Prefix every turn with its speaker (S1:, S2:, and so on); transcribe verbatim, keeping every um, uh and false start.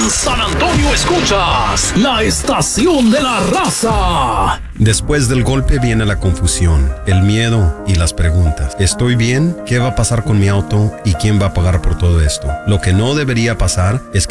S1: En San Antonio escuchas la estación de la raza.
S2: Después del golpe viene la confusión, el miedo y las preguntas. ¿Estoy bien? ¿Qué va a pasar con mi auto? ¿Y quién va a pagar por todo esto? Lo que no debería pasar es que